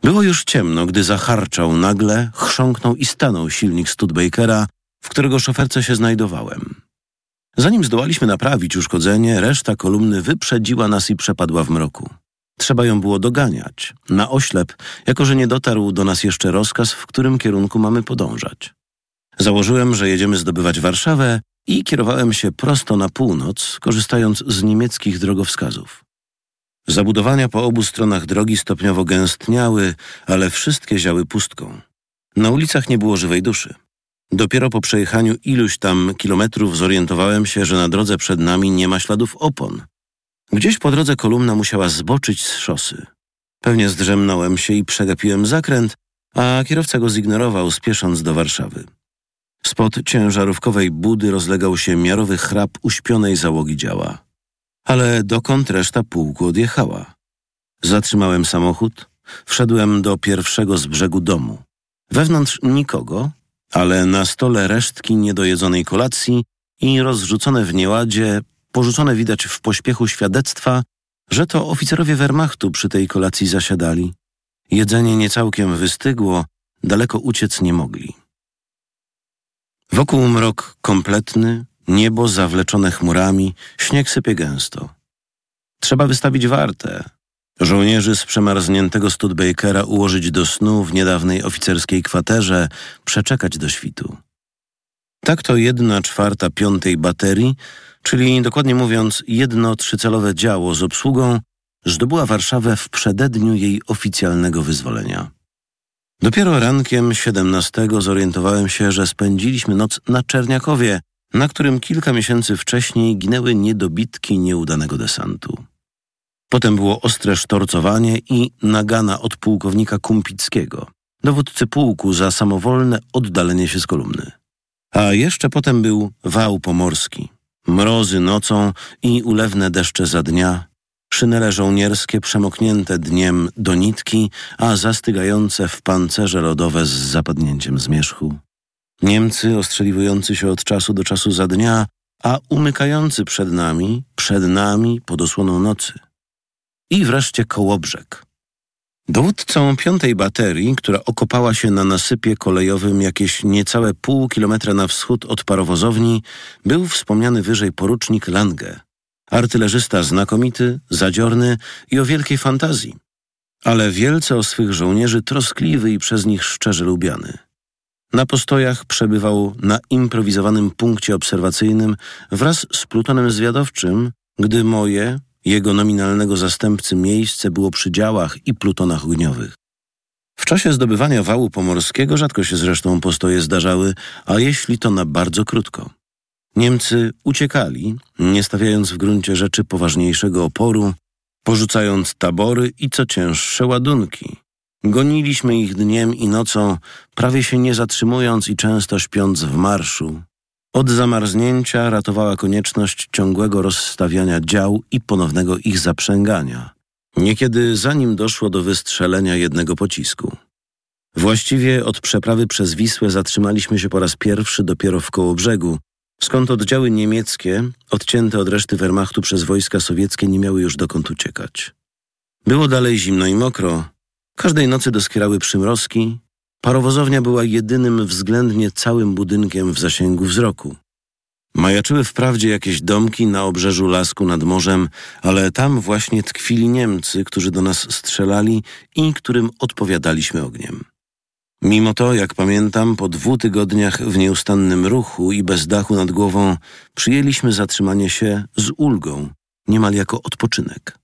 Było już ciemno, gdy zacharczał nagle, chrząknął i stanął silnik Studebakera, w którego szoferce się znajdowałem. Zanim zdołaliśmy naprawić uszkodzenie, reszta kolumny wyprzedziła nas i przepadła w mroku. Trzeba ją było doganiać, na oślep, jako że nie dotarł do nas jeszcze rozkaz, w którym kierunku mamy podążać. Założyłem, że jedziemy zdobywać Warszawę i kierowałem się prosto na północ, korzystając z niemieckich drogowskazów. Zabudowania po obu stronach drogi stopniowo gęstniały, ale wszystkie ziały pustką. Na ulicach nie było żywej duszy. Dopiero po przejechaniu iluś tam kilometrów zorientowałem się, że na drodze przed nami nie ma śladów opon. Gdzieś po drodze kolumna musiała zboczyć z szosy. Pewnie zdrzemnąłem się i przegapiłem zakręt, a kierowca go zignorował, spiesząc do Warszawy. Spod ciężarówkowej budy rozlegał się miarowy chrap uśpionej załogi działa. Ale dokąd reszta pułku odjechała? Zatrzymałem samochód, wszedłem do pierwszego z brzegu domu. Wewnątrz nikogo, ale na stole resztki niedojedzonej kolacji i rozrzucone w nieładzie, porzucone widać w pośpiechu świadectwa, że to oficerowie Wehrmachtu przy tej kolacji zasiadali. Jedzenie niecałkiem wystygło, daleko uciec nie mogli. Wokół mrok kompletny, niebo zawleczone chmurami, śnieg sypie gęsto. Trzeba wystawić wartę. Żołnierzy z przemarzniętego Studebakera ułożyć do snu w niedawnej oficerskiej kwaterze, przeczekać do świtu. Tak to 1/4 5. baterii, czyli dokładnie mówiąc 1 trzycalowe działo z obsługą, zdobyła Warszawę w przededniu jej oficjalnego wyzwolenia. Dopiero rankiem 17 zorientowałem się, że spędziliśmy noc na Czerniakowie, na którym kilka miesięcy wcześniej ginęły niedobitki nieudanego desantu. Potem było ostre sztorcowanie i nagana od pułkownika Kumpickiego, dowódcy pułku, za samowolne oddalenie się z kolumny. A jeszcze potem był wał pomorski, mrozy nocą i ulewne deszcze za dnia, szynele żołnierskie przemoknięte dniem do nitki, a zastygające w pancerze lodowe z zapadnięciem zmierzchu. Niemcy ostrzeliwujący się od czasu do czasu za dnia, a umykający przed nami pod osłoną nocy. I wreszcie Kołobrzeg. Dowódcą 5. baterii, która okopała się na nasypie kolejowym jakieś niecałe pół kilometra na wschód od parowozowni, był wspomniany wyżej porucznik Lange, artylerzysta znakomity, zadziorny i o wielkiej fantazji, ale wielce o swych żołnierzy troskliwy i przez nich szczerze lubiany. Na postojach przebywał na improwizowanym punkcie obserwacyjnym wraz z plutonem zwiadowczym, gdy moje, jego nominalnego zastępcy, miejsce było przy działach i plutonach ogniowych. W czasie zdobywania wału pomorskiego rzadko się zresztą postoje zdarzały, a jeśli to na bardzo krótko. Niemcy uciekali, nie stawiając w gruncie rzeczy poważniejszego oporu, porzucając tabory i co cięższe ładunki. Goniliśmy ich dniem i nocą, prawie się nie zatrzymując i często śpiąc w marszu. Od zamarznięcia ratowała konieczność ciągłego rozstawiania dział i ponownego ich zaprzęgania. Niekiedy zanim doszło do wystrzelenia jednego pocisku. Właściwie od przeprawy przez Wisłę zatrzymaliśmy się po raz pierwszy dopiero w Kołobrzegu, skąd oddziały niemieckie, odcięte od reszty Wehrmachtu przez wojska sowieckie, nie miały już dokąd uciekać. Było dalej zimno i mokro. Każdej nocy doskierały przymrozki. Parowozownia była jedynym względnie całym budynkiem w zasięgu wzroku. Majaczyły wprawdzie jakieś domki na obrzeżu lasku nad morzem, ale tam właśnie tkwili Niemcy, którzy do nas strzelali i którym odpowiadaliśmy ogniem. Mimo to, jak pamiętam, po 2 tygodniach w nieustannym ruchu i bez dachu nad głową przyjęliśmy zatrzymanie się z ulgą, niemal jako odpoczynek.